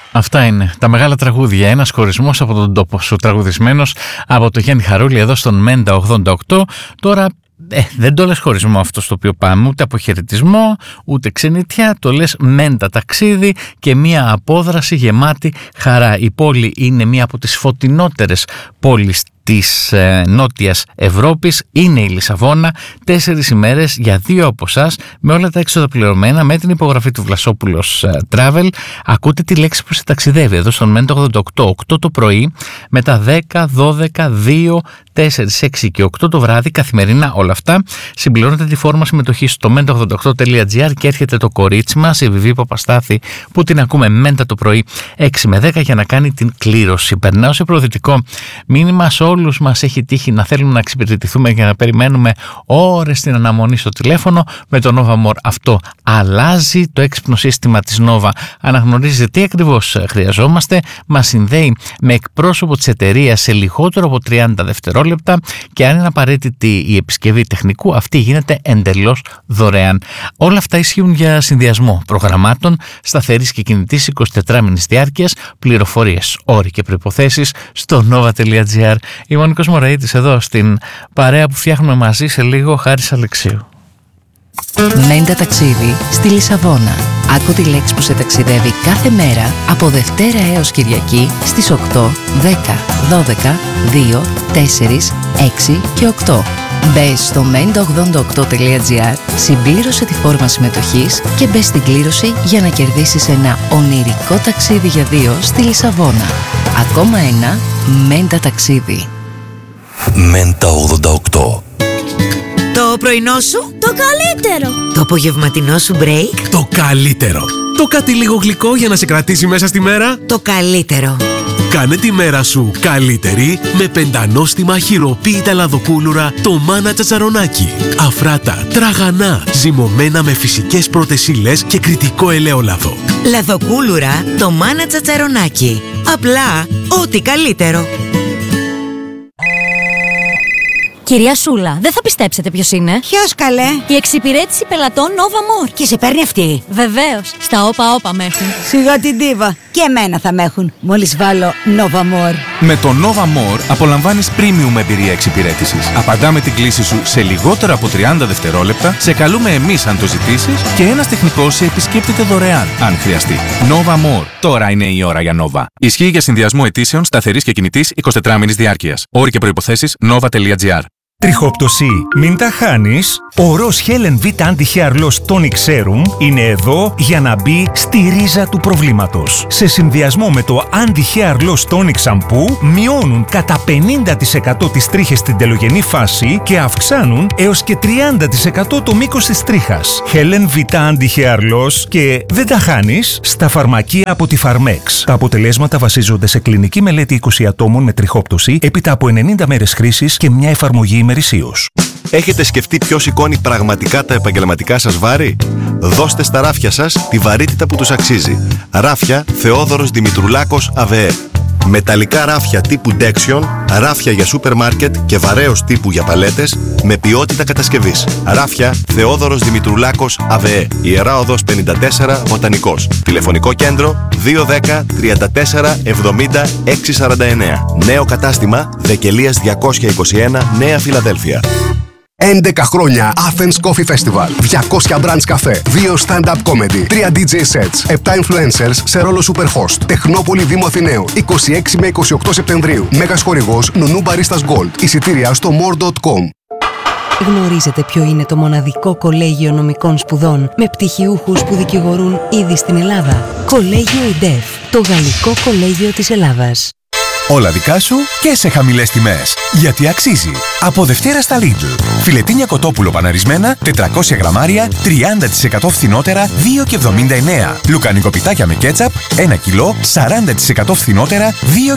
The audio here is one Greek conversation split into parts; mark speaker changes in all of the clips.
Speaker 1: Αυτά είναι τα μεγάλα τραγούδια. Ένας χωρισμός από τον τόπο σου, τραγουδισμένος από το Γιάννη Χαρούλη εδώ στον Μέντα 88. Τώρα δεν το λες χωρισμό αυτό στο οποίο πάμε, ούτε αποχαιρετισμό, ούτε ξενιτιά. Το λες Μέντα ταξίδι και μια απόδραση γεμάτη χαρά. Η πόλη είναι μια από τις φωτεινότερες πόλεις της Νότιας Ευρώπης, είναι η Λισαβόνα. 4 ημέρες για 2 από εσάς, με όλα τα έξοδα πληρωμένα, με την υπογραφή του Βλασόπουλος Travel. Ακούτε τη λέξη που σε ταξιδεύει εδώ στον Μέντα 88. 8 το πρωί, μετά 10, 12, 2, 4, 6 και 8 το βράδυ, καθημερινά όλα αυτά. Συμπληρώνετε τη φόρμα συμμετοχή στο menta88.gr και έρχεται το κορίτσι μας, η Βιβί Παπαστάθη, που την ακούμε Μέντα το πρωί 6 με 10 για να κάνει την κλήρωση. Περνάω σε προοδευτικό μήνυμα. Σε όλους μας έχει τύχει να θέλουμε να εξυπηρετηθούμε και να περιμένουμε ώρες στην αναμονή στο τηλέφωνο. Με το Nova More αυτό αλλάζει. Το έξυπνο σύστημα της Nova αναγνωρίζει τι ακριβώς χρειαζόμαστε, μας συνδέει με εκπρόσωπο της εταιρείας σε λιγότερο από 30 δευτερόλεπτα και αν είναι απαραίτητη η επισκευή τεχνικού, αυτή γίνεται εντελώς δωρεάν. Όλα αυτά ισχύουν για συνδυασμό προγραμμάτων σταθερής και κινητής 24μηνης διάρκειας. Πληροφορίες, όροι και προϋποθέσεις στο nova.gr. Είμαι ο Νίκος Μωραΐτης εδώ στην παρέα που φτιάχνουμε μαζί σε λίγο, Χάρης Αλεξίου.
Speaker 2: Μέντα ταξίδι στη Λισαβόνα. Άκου τη λέξη που σε ταξιδεύει κάθε μέρα από Δευτέρα έως Κυριακή στις 8, 10, 12, 2, 4, 6 και 8. Μπες στο menta88.gr, συμπλήρωσε τη φόρμα συμμετοχής και μπες στην κλήρωση για να κερδίσεις ένα ονειρικό ταξίδι για 2 στη Λισαβόνα. Ακόμα ένα Μέντα ταξίδι.
Speaker 3: Μέντα 88.
Speaker 4: Το πρωινό σου,
Speaker 5: το καλύτερο.
Speaker 4: Το απογευματινό σου break,
Speaker 6: το καλύτερο. Το κάτι λίγο γλυκό για να σε κρατήσει μέσα στη μέρα,
Speaker 4: το καλύτερο.
Speaker 6: Κάνε τη μέρα σου καλύτερη με πεντανόστιμα χειροποίητα λαδοκούλουρα το Μάνα Τσατσαρονάκι. Αφράτα, τραγανά, ζυμωμένα με φυσικές πρώτες ύλες και κριτικό ελαιόλαδο.
Speaker 4: Λαδοκούλουρα το Μάνα Τσατσαρονάκι. Απλά ό,τι καλύτερο.
Speaker 5: Κυρία Σούλα, δεν θα πιστέψετε ποιος είναι.
Speaker 7: Ποιος καλέ?
Speaker 5: Η εξυπηρέτηση πελατών Nova More.
Speaker 7: Και σε παίρνει αυτή?
Speaker 5: Βεβαίως, στα όπα με έχουν.
Speaker 7: Σιγά την ντίβα. Και εμένα θα με έχουν, μόλις βάλω Nova More.
Speaker 8: Με το Nova More απολαμβάνεις premium εμπειρία εξυπηρέτησης. Απαντάμε την κλήση σου σε λιγότερο από 30 δευτερόλεπτα, σε καλούμε εμείς αν το ζητήσεις και ένας τεχνικός σε επισκέπτεται δωρεάν, αν χρειαστεί. Nova More. Τώρα είναι η ώρα για Nova. Ισχύει για συνδυασμό αιτήσεων σταθερής και κινητής 24μηνης διάρκειας. Όροι και προϋποθέσεις nova.gr.
Speaker 9: Τριχόπτωση, μην τα χάνεις. Ο Ροζ Helen V Anti-Hair Loss Tonic Serum είναι εδώ για να μπει στη ρίζα του προβλήματος. Σε συνδυασμό με το Anti-Hair Loss Tonic Shampoo μειώνουν κατά 50% τις τρίχες στην τελογενή φάση και αυξάνουν έως και 30% το μήκος της τρίχας. Helen V Anti-Hair Loss και δεν τα χάνεις στα φαρμακεία από τη Pharmex. Τα αποτελέσματα βασίζονται σε κλινική μελέτη 20 ατόμων με τριχόπτωση έπειτα από 90 μέρες χρήσης και μια εφαρμογή ημερησίως.
Speaker 10: Έχετε σκεφτεί ποιος σηκώνει πραγματικά τα επαγγελματικά σας βάρη? Δώστε στα ράφια σας τη βαρύτητα που τους αξίζει. Ράφια Θεόδωρος Δημητρουλάκος ΑΒΕ. Μεταλλικά ράφια τύπου Dexion, ράφια για σούπερ μάρκετ και βαρέως τύπου για παλέτες με ποιότητα κατασκευής. Ράφια Θεόδωρος Δημητρουλάκος ΑΒΕ. Ιερά Οδός 54 Βοτανικός. Τηλεφωνικό κέντρο 210 34 70 649. Νέο κατάστημα Δεκελίας 221 Νέα Φιλαδέλφια.
Speaker 11: 11 χρόνια Athens Coffee Festival. 200 branch καφέ, 2 stand-up comedy, 3 DJ sets, 7 influencers σε ρόλο superhost. Τεχνόπολη Δήμου Αθηναίου, 26 με 28 Σεπτεμβρίου. Μέγας χορηγός Νουνού Baristas Gold. Εισιτήρια στο more.com.
Speaker 2: Γνωρίζετε ποιο είναι το μοναδικό κολέγιο νομικών σπουδών με πτυχιούχους που δικηγορούν ήδη στην Ελλάδα? Κολέγιο ΙΝΤΕΦ, το γαλλικό κολέγιο της Ελλάδας.
Speaker 12: Όλα δικά σου και σε χαμηλές τιμές. Γιατί αξίζει. Από Δευτέρα στα Lidl. Φιλετίνια κοτόπουλο παναρισμένα, 400 γραμμάρια, 30% φθηνότερα, 2,79. Λουκανικοπιτάκια με κέτσαπ, 1 κιλό, 40% φθηνότερα,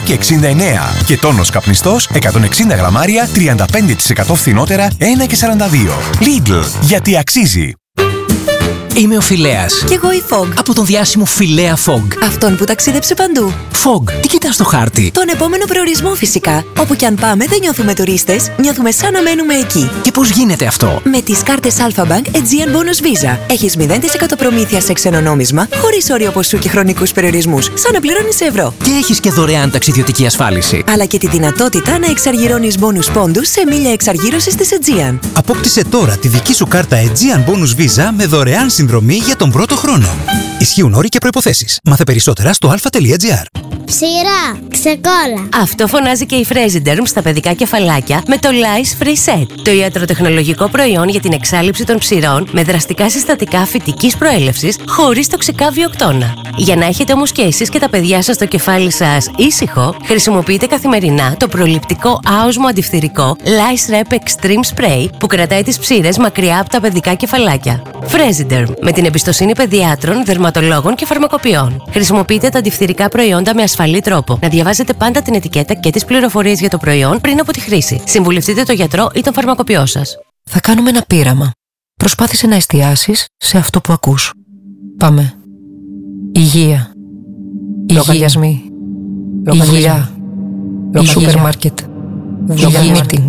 Speaker 12: 2,69. Και τόνος καπνιστός, 160 γραμμάρια, 35% φθηνότερα, 1,42. Lidl. Γιατί αξίζει.
Speaker 13: Είμαι ο Φιλέας.
Speaker 14: Κι εγώ η Fog.
Speaker 13: Από τον διάσημο Φιλέα Fog.
Speaker 14: Αυτόν που ταξίδεψε παντού.
Speaker 13: Fog, τι κοιτάς στο χάρτη?
Speaker 14: Τον επόμενο προορισμό φυσικά. Όπου κι αν πάμε δεν νιώθουμε τουρίστες, νιώθουμε σαν να μένουμε εκεί.
Speaker 13: Και πώς γίνεται αυτό?
Speaker 14: Με τις κάρτες Alpha Bank Aegean Bonus Visa. Έχεις 0% προμήθεια σε ξένο νόμισμα, χωρίς όριο ποσού και χρονικούς περιορισμούς, σαν να πληρώνεις σε ευρώ.
Speaker 13: Και έχεις και δωρεάν ταξιδιωτική ασφάλιση.
Speaker 14: Αλλά και τη δυνατότητα να εξαργυρώνεις bonus πόντους σε μίλια εξαργύρωσης της Aegean.
Speaker 15: Απόκτησε τώρα τη δική σου κάρτα Aegean Bonus Visa με δωρεάν συνδρομή για τον πρώτο χρόνο. Ισχύουν όροι και προϋποθέσεις. Μάθε περισσότερα στο alpha.gr.
Speaker 16: Ψηρά, ξεκόλα.
Speaker 17: Αυτό φωνάζει και η Fresiderm στα παιδικά κεφαλάκια με το Lice Free Set. Το ιατροτεχνολογικό προϊόν για την εξάλειψη των ψηρών με δραστικά συστατικά φυτικής προέλευσης χωρίς τοξικά βιοκτώνα. Για να έχετε όμως και εσείς και τα παιδιά σας το κεφάλι σας ήσυχο, χρησιμοποιείτε καθημερινά το προληπτικό άοσμο αντιφθυρικό Lice Rep Extreme Spray που κρατάει τις ψήρες μακριά από τα παιδικά κεφαλάκια. Fresiderm, με την εμπιστοσύνη παιδιάτρων, δερματολόγων και φαρμακοποιών. Χρησιμοποιείτε τα αντιφθυρικά προϊόντα με ασφαλή τρόπο. Να διαβάζετε πάντα την ετικέτα και τις πληροφορίες για το προϊόν πριν από τη χρήση. Συμβουλευτείτε τον γιατρό ή τον φαρμακοποιό σας.
Speaker 18: Θα κάνουμε ένα πείραμα. Προσπάθησε να εστιάσεις σε αυτό που ακούς. Πάμε. Υγεία. Λογαριασμοί. Υγεία. Σούπερ μάρκετ. Υγεία meeting.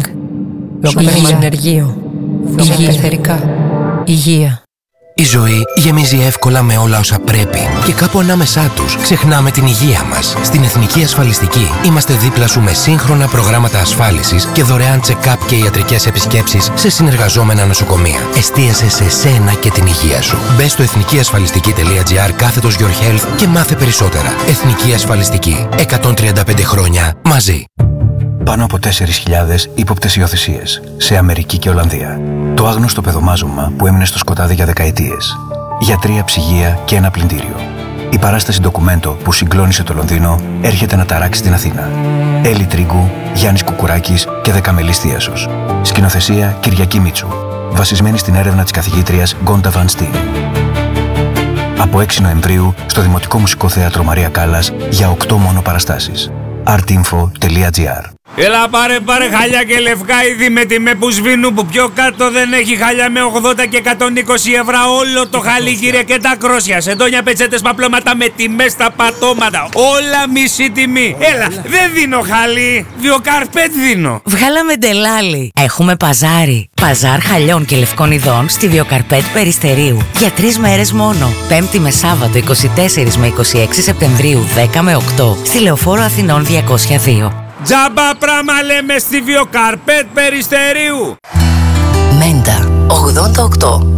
Speaker 18: Συνεργείο. Υγεία εθερικά. Υγεία.
Speaker 19: Η ζωή γεμίζει εύκολα με όλα όσα πρέπει και κάπου ανάμεσά τους ξεχνάμε την υγεία μας. Στην Εθνική Ασφαλιστική είμαστε δίπλα σου με σύγχρονα προγράμματα ασφάλισης και δωρεάν check-up και ιατρικές επισκέψεις σε συνεργαζόμενα νοσοκομεία. Εστίασε σε σένα και την υγεία σου. Μπες στο εθνικιασφαλιστική.gr/your health και μάθε περισσότερα. Εθνική Ασφαλιστική. 135 χρόνια μαζί.
Speaker 20: Πάνω από 4.000 ύποπτες υιοθεσίες σε Αμερική και Ολλανδία. Το άγνωστο παιδομάζωμα που έμεινε στο σκοτάδι για δεκαετίες. Γιατρία, ψυγεία και ένα πλυντήριο. Η παράσταση ντοκουμέντο που συγκλώνησε το Λονδίνο έρχεται να ταράξει την Αθήνα. Έλλη Τρίγκου, Γιάννης Κουκουράκης και Δεκαμελής Θίασος. Σκηνοθεσία Κυριακή Μίτσου. Βασισμένη στην έρευνα της καθηγήτριας Γκόντα Βαν Στίν. Από 6 Νοεμβρίου στο Δημοτικό Μουσικό Θέατρο Μαρία Κάλλας για 8 μόνο παραστάσεις. artinfo.gr.
Speaker 21: Έλα πάρε χαλιά και λευκά είδη με τιμέ που σβήνουν, που πιο κάτω δεν έχει χαλιά με 80 και 120 ευρώ όλο το χαλί, κύριε, και τα κρόσια, σεντόνια, πετσέτες, παπλώματα με τιμές στα πατώματα, όλα μισή τιμή. Έλα, δεν δίνω χαλί, Βιοκαρπέτ δίνω.
Speaker 4: Βγάλαμε ντελάλι. Έχουμε παζάρι. Παζάρ χαλιών και λευκών ειδών στη Βιοκαρπέτ Περιστερίου. Για 3 μέρες μόνο. 5η με Σάββατο 24 με 26 Σεπτεμβρίου 10 με 8. Στη Λεωφόρο Αθηνών 202.
Speaker 21: Τζάμπα πράμα λέμε στη Βιοκαρπέτ Περιστερίου.
Speaker 2: Μέντα 88.